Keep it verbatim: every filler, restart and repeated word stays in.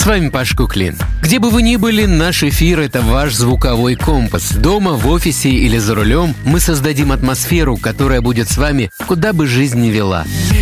С вами Паш Куклин. Где бы вы ни были, наш эфир — это ваш звуковой компас. Дома, в офисе или за рулем мы создадим атмосферу, которая будет с вами, куда бы жизнь ни вела.